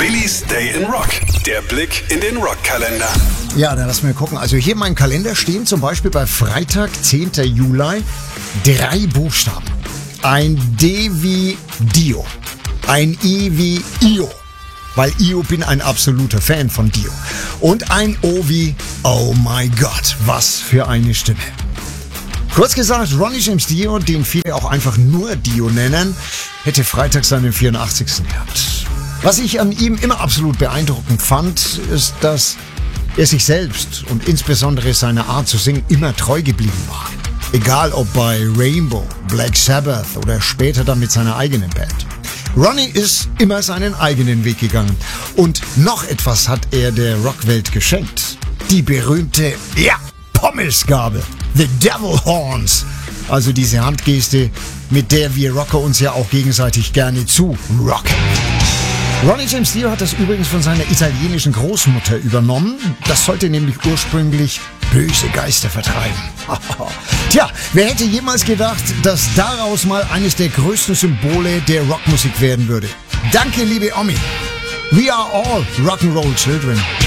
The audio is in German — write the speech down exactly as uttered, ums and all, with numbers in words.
Billys Day in Rock. Der Blick in den Rockkalender. Ja, dann lass mal gucken. Also hier in meinem Kalender stehen zum Beispiel bei Freitag, zehnten Juli, drei Buchstaben. Ein D wie Dio. Ein I wie Io. Weil Io bin ein absoluter Fan von Dio. Und ein O wie Oh my God, was für eine Stimme. Kurz gesagt, Ronnie James Dio, den viele auch einfach nur Dio nennen, hätte Freitag seinen vierundachtzigsten gehabt. Was ich an ihm immer absolut beeindruckend fand, ist, dass er sich selbst und insbesondere seiner Art zu singen immer treu geblieben war. Egal ob bei Rainbow, Black Sabbath oder später dann mit seiner eigenen Band. Ronnie ist immer seinen eigenen Weg gegangen. Und noch etwas hat er der Rockwelt geschenkt. Die berühmte, ja, Pommesgabel. The Devil Horns. Also diese Handgeste, mit der wir Rocker uns ja auch gegenseitig gerne zu rocken. Ronnie James Dio hat das übrigens von seiner italienischen Großmutter übernommen. Das sollte nämlich ursprünglich böse Geister vertreiben. Tja, wer hätte jemals gedacht, dass daraus mal eines der größten Symbole der Rockmusik werden würde? Danke, liebe Omi. We are all Rock'n'Roll Children.